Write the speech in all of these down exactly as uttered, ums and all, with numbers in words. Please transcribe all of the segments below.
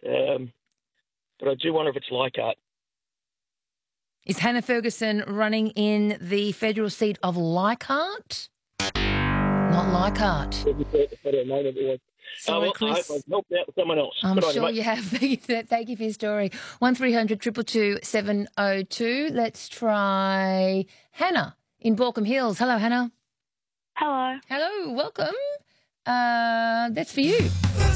Um, but I do wonder if it's Leichhardt. Is Hannah Ferguson running in the federal seat of Leichhardt? Not Leichhardt. Sorry, uh, well, Chris. I hope I've helped out someone else. I'm Good on sure you, you have. Thank you for your story. one three hundred two two two seven oh two. Let's try Hannah in Baulkham Hills. Hello, Hannah. Hello. Hello, welcome. Uh, that's for you.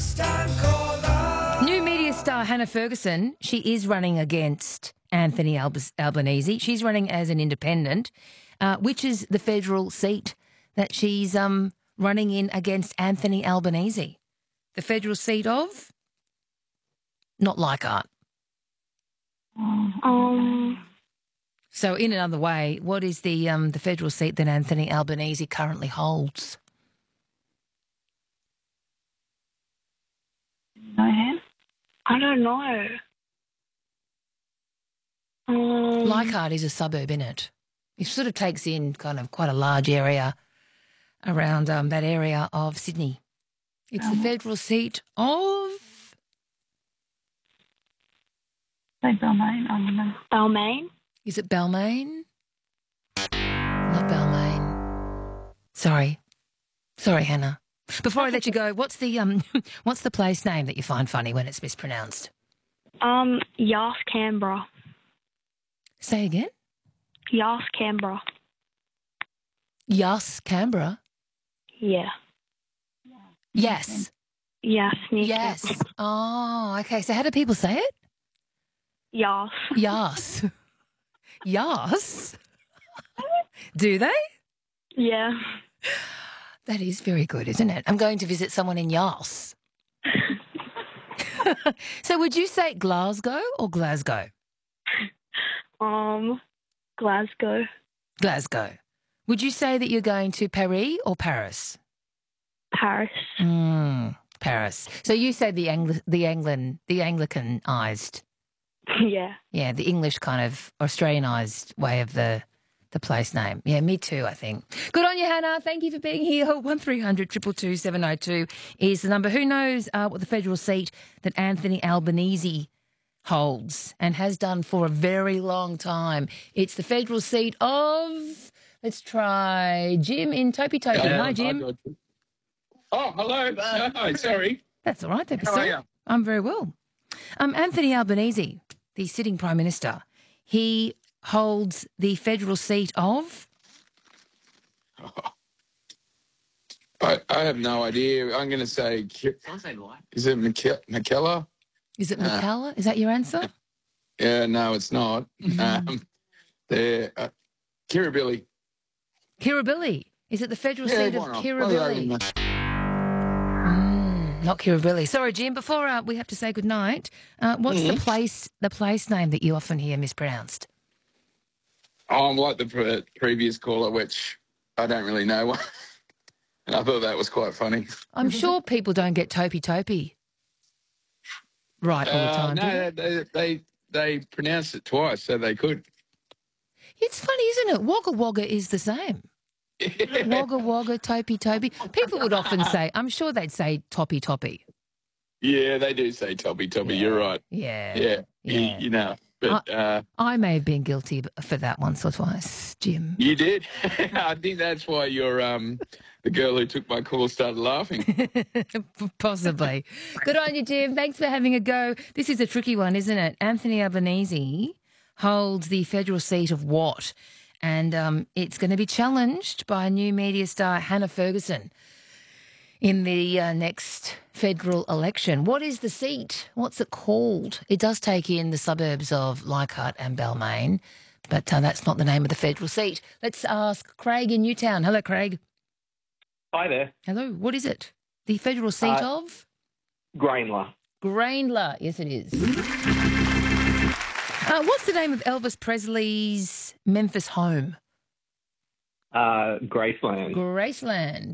New media star Hannah Ferguson, she is running against Anthony Alb- Albanese. She's running as an independent, uh, which is the federal seat that she's um, running in against Anthony Albanese. The federal seat of? Not Leichhardt. Um. So in another way, what is the um, the federal seat that Anthony Albanese currently holds? I don't know. Um, Leichhardt is a suburb, isn't it? It sort of takes in kind of quite a large area around um, that area of Sydney. It's Um, the federal seat of... Like Balmain. I don't know. Balmain? Is it Balmain? Not Balmain. Sorry. Sorry, Hannah. Before I let you go, what's the um, what's the place name that you find funny when it's mispronounced? Um, Yas Canberra. Say again? Yas Canberra. Yas, Canberra? Yeah. Yes. Yes, near Yes. Canberra. Oh, okay. So how do people say it? Yas. Yas. Yas? Do they? Yeah. That is very good, isn't it? I'm going to visit someone in Yas. So would you say Glasgow or Glasgow? Um, Glasgow. Glasgow. Would you say that you're going to Paris or Paris? Paris. Mm, Paris. So you say the Angli- the Anglan, the Anglicanized, Yeah. yeah, the English kind of Australianized way of the the place name. Yeah, me too, I think. Good on you, Hannah. Thank you for being here. one three hundred two two two seven oh two is the number. Who knows uh, what the federal seat that Anthony Albanese holds and has done for a very long time. It's the federal seat of, let's try Jim in Topi Topi. Yeah, Hi, Jim. I- Oh, hello. Hi, sorry. That's all right, don't be How are sorry. you? I'm very well. Um, Anthony Albanese, the sitting Prime Minister, he holds the federal seat of... I, I have no idea. I'm going to say, is it McKe- McKellar? Is it Uh, McKellar? Is that your answer? Yeah, no, it's not. Mm-hmm. Um, they're uh, Kirribilli. Kirribilli. Is it the federal Yeah, seat of why not? Kirribilli? Well, Mm, not Kirribilli. Sorry, Jim. Before uh, we have to say goodnight, uh, what's the Mhm. place the place name that you often hear mispronounced? Oh, I'm like the pre- previous caller, which I don't really know. And I thought that was quite funny. I'm sure people don't get Topi Topi right all the Uh, time, do they? no, they, they they pronounced it twice, so they could. It's funny, isn't it? Wagga Wagga is the same. Wagga Wagga, Topi Topi. People would often say, I'm sure they'd say Toppy Toppy. Yeah, they do say Toppy Toppy. Yeah. You're right. Yeah. Yeah, You, Yeah. you know. But uh, I may have been guilty for that once or twice, Jim. you did. I think that's why you're um, the girl who took my call started laughing. Possibly. Good on you, Jim. Thanks for having a go. This is a tricky one, isn't it? Anthony Albanese holds the federal seat of what? And um, it's going to be challenged by new media star Hannah Ferguson in the uh, next federal election. What is the seat? What's it called? It does take in the suburbs of Leichhardt and Balmain, but uh, that's not the name of the federal seat. Let's ask Craig in Newtown. Hello, Craig. Hi there. Hello. What is it? The federal seat Uh, of? Grainler. Grainler. Yes, it is. Uh, what's the name of Elvis Presley's Memphis home? Uh, Graceland. Graceland.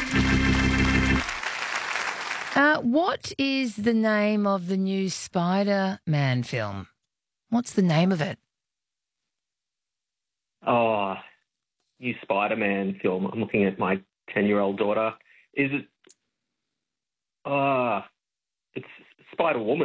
Uh, what is the name of the new Spider-Man film? What's the name of it? Oh, new Spider-Man film. I'm looking at my ten-year-old daughter. Is it... Uh, it's Spider-Woman.